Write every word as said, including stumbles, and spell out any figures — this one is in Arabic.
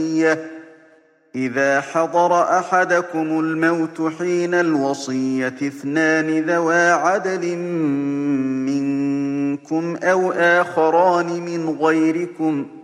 إذا حضر أحدكم الموت حين الوصية اثنان ذوا عدل منكم أو آخران من غيركم